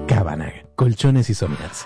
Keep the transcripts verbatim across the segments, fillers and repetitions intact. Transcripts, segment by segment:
Cabanag, colchones y somiers.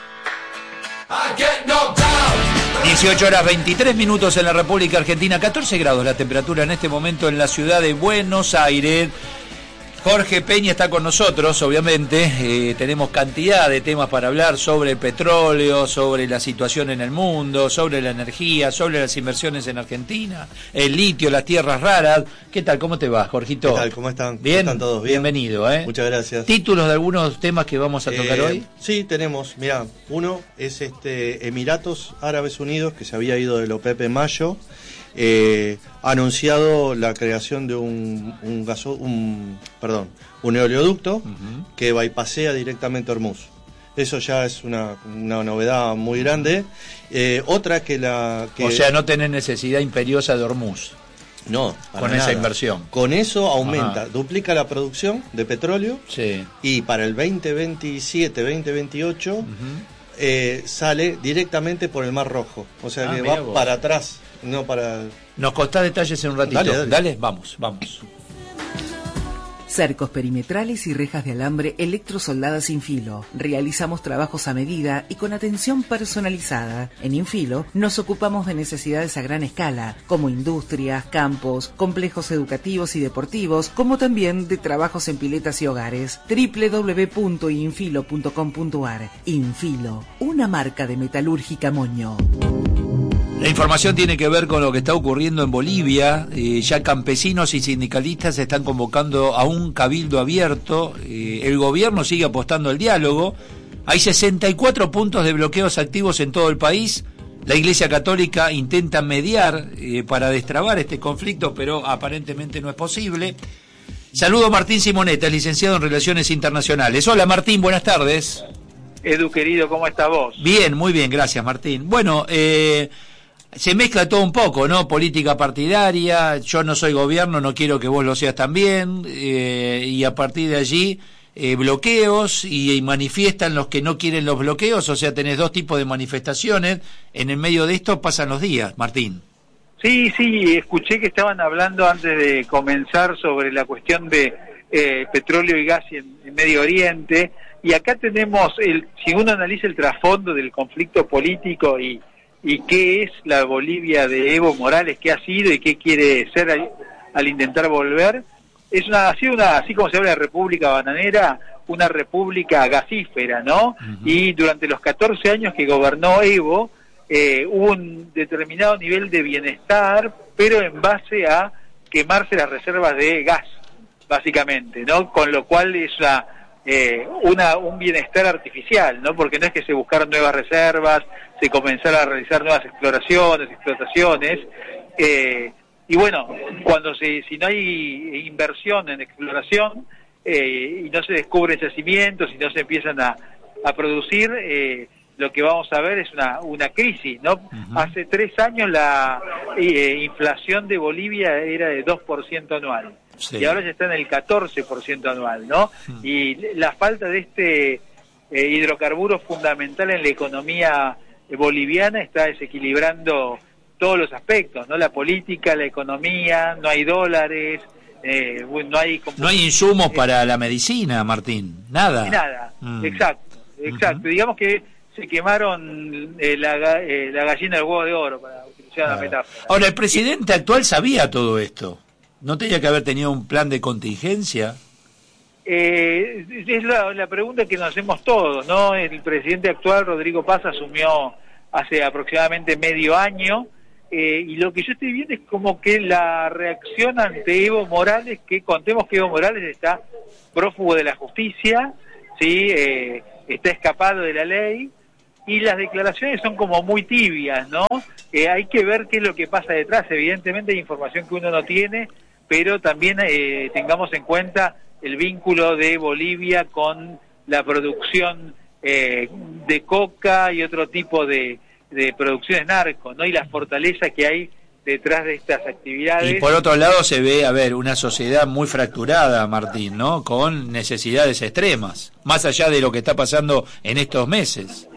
dieciocho horas veintitrés minutos en la República Argentina, catorce grados la temperatura en este momento en la ciudad de Buenos Aires. Jorge Peña está con nosotros, obviamente. Eh, tenemos cantidad de temas para hablar sobre el petróleo, sobre la situación en el mundo, sobre la energía, sobre las inversiones en Argentina, el litio, las tierras raras. ¿Qué tal? ¿Cómo te va, Jorgito? ¿Qué tal? ¿Cómo están? Bien, ¿Cómo están todos? Bien. Bienvenido, ¿eh? Muchas gracias. ¿Títulos de algunos temas que vamos a tocar eh, hoy? Sí, tenemos. Mira, uno es este Emiratos Árabes Unidos, que se había ido del OPEP en mayo. Eh, ha anunciado la creación de un, un gaso, un, perdón, un oleoducto uh-huh. que bypasea directamente Hormuz. Eso ya es una, una novedad muy grande. Eh, otra que la... Que... O sea, no tenés necesidad imperiosa de Hormuz. No, para con nada. Esa inversión. Con eso aumenta, Ajá. duplica la producción de petróleo. Sí. Y para el veinte veintisiete, veinte veintiocho uh-huh. eh, sale directamente por el Mar Rojo. O sea ah, que va vos. para atrás. No para... Nos contás detalles en un ratito. Dale, dale. dale, vamos, vamos. Cercos perimetrales y rejas de alambre electrosoldadas Infilo. Realizamos trabajos a medida y con atención personalizada. En Infilo nos ocupamos de necesidades a gran escala, como industrias, campos, complejos educativos y deportivos, como también de trabajos en piletas y hogares. doble u doble u doble u punto infilo punto com punto a r. Infilo, una marca de metalúrgica Moño. La información tiene que ver con lo que está ocurriendo en Bolivia. Eh, ya campesinos y sindicalistas se están convocando a un cabildo abierto. Eh, el gobierno sigue apostando al diálogo. Hay sesenta y cuatro puntos de bloqueos activos en todo el país. La Iglesia Católica intenta mediar eh, para destrabar este conflicto, pero aparentemente no es posible. Saludo a Martín Simonetta, es licenciado en Relaciones Internacionales. Hola Martín, buenas tardes. Edu, querido, ¿cómo estás vos? Bien, muy bien, gracias Martín. Bueno, eh... se mezcla todo un poco, ¿no? Política partidaria, yo no soy gobierno, no quiero que vos lo seas también, eh, y a partir de allí eh, bloqueos y, y manifiestan los que no quieren los bloqueos, o sea, tenés dos tipos de manifestaciones, en el medio de esto pasan los días, Martín. Sí, sí, escuché que estaban hablando antes de comenzar sobre la cuestión de eh, petróleo y gas en, en Medio Oriente, y acá tenemos, el, si uno analiza el trasfondo del conflicto político y y qué es la Bolivia de Evo Morales, qué ha sido y qué quiere ser al, al intentar volver, es una, ha sido una, así como se habla de república bananera, una república gasífera, ¿no? Uh-huh. Y durante los catorce años que gobernó Evo, eh, hubo un determinado nivel de bienestar, pero en base a quemarse las reservas de gas, básicamente, ¿no? Con lo cual es una... Eh, una un bienestar artificial, ¿no? Porque no es que se buscaran nuevas reservas, se comenzara a realizar nuevas exploraciones, explotaciones, eh, y bueno, cuando se, si no hay inversión en exploración eh, y no se descubren yacimientos y no se empiezan a, a producir, eh, lo que vamos a ver es una una crisis, ¿no? Uh-huh. Hace tres años la eh, inflación de Bolivia era de dos por ciento anual. Sí. Y ahora ya está en el catorce por ciento anual, ¿no? Mm. Y la falta de este eh, hidrocarburo fundamental en la economía eh, boliviana está desequilibrando todos los aspectos, ¿no? La política, la economía, no hay dólares, eh, no hay... No hay insumos eh, para la medicina, Martín, nada. Nada, mm. exacto, exacto. Uh-huh. Digamos que se quemaron eh, la, eh, la gallina del huevo de oro, para utilizar la metáfora. Ahora, el presidente actual sabía todo esto. ¿No tenía que haber tenido un plan de contingencia? Eh, es la, la pregunta que nos hacemos todos, ¿no? El presidente actual, Rodrigo Paz, asumió hace aproximadamente medio año, eh, y lo que yo estoy viendo es como que la reacción ante Evo Morales, que contemos que Evo Morales está prófugo de la justicia, ¿sí? Eh, está escapado de la ley, y las declaraciones son como muy tibias, ¿no? Eh, hay que ver qué es lo que pasa detrás. Evidentemente hay información que uno no tiene, pero también eh, tengamos en cuenta el vínculo de Bolivia con la producción eh, de coca y otro tipo de, de producciones narcos, ¿no? Y la fortaleza que hay detrás de estas actividades. Y por otro lado se ve, a ver, una sociedad muy fracturada, Martín, ¿no? Con necesidades extremas, más allá de lo que está pasando en estos meses.